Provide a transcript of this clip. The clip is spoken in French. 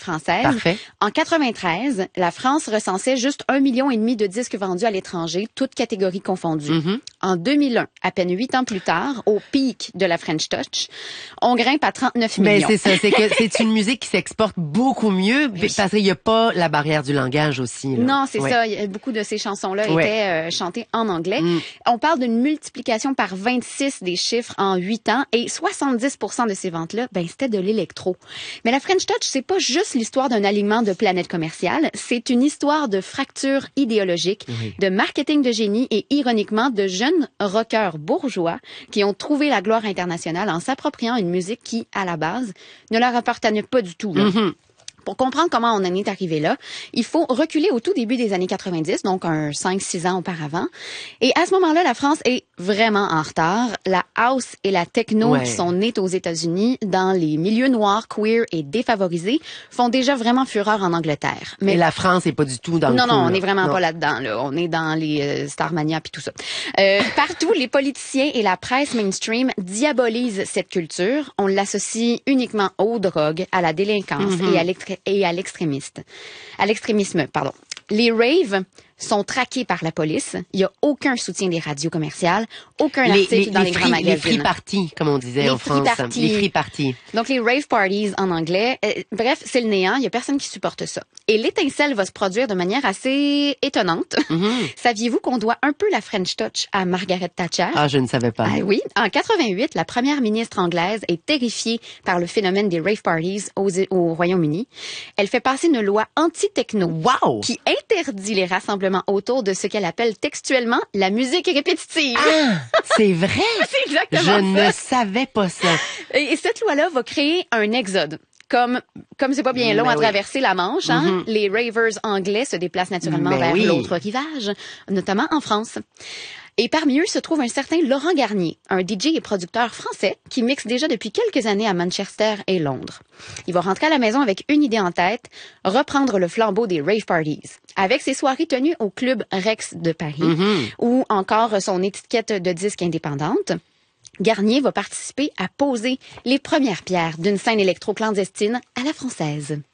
française. Parfait. En 93, la France recensait juste 1,5 million de disques vendus à l'étranger, toutes catégories confondues. En 2001, à peine 8 ans plus tard, au pic de la French Touch, on grimpe à 39 millions. Mais c'est ça, c'est que c'est une musique qui s'exporte beaucoup mieux parce qu'il n'y a pas la barrière du langage aussi. Là. Non, c'est ça. Beaucoup de ces chansons-là étaient chantées en anglais. On parle d'une multiplication par 26 des chiffres en 8 ans et 70% de ces ventes-là, c'était de l'électro. Mais la French Touch, c'est pas juste l'histoire d'un aliment de planète commerciale, c'est une histoire de fracture idéologique, de marketing de génie et ironiquement de jeunes rockers bourgeois qui ont trouvé la gloire internationale en s'appropriant une musique qui, à la base, ne leur appartenait pas du tout. Là. Pour comprendre comment on en est arrivé là, il faut reculer au tout début des années 90, donc 5-6 ans auparavant. Et à ce moment-là, la France est vraiment en retard. La house et la techno qui sont nées aux États-Unis dans les milieux noirs, queer et défavorisés font déjà vraiment fureur en Angleterre. Mais la France est pas du tout dans le coup. Non, on n'est vraiment pas là-dedans. Là. On est dans les Starmania puis tout ça. Partout, les politiciens et la presse mainstream diabolisent cette culture. On l'associe uniquement aux drogues, à la délinquance et à l'extrémisme. Les raves sont traqués par la police. Il y a aucun soutien des radios commerciales, aucun article dans les grands magazines. Les free parties, comme on disait en France. Les free parties. Donc, les rave parties en anglais. Bref, c'est le néant. Il y a personne qui supporte ça. Et l'étincelle va se produire de manière assez étonnante. Saviez-vous qu'on doit un peu la French Touch à Margaret Thatcher? Ah, je ne savais pas. Ah, oui. En 88, la première ministre anglaise est terrifiée par le phénomène des rave parties au Royaume-Uni. Elle fait passer une loi anti-techno qui interdit les rassemblements autour de ce qu'elle appelle textuellement la musique répétitive. Ah, c'est vrai? C'est exactement ça. Je ne savais pas ça. Et cette loi-là va créer un exode. Comme c'est pas bien long à traverser la Manche, les ravers anglais se déplacent naturellement vers l'autre rivage, notamment en France. Et parmi eux se trouve un certain Laurent Garnier, un DJ et producteur français qui mixe déjà depuis quelques années à Manchester et Londres. Il va rentrer à la maison avec une idée en tête, reprendre le flambeau des rave parties. Avec ses soirées tenues au club Rex de Paris, ou encore son étiquette de disque indépendante, Garnier va participer à poser les premières pierres d'une scène électro-clandestine à la française.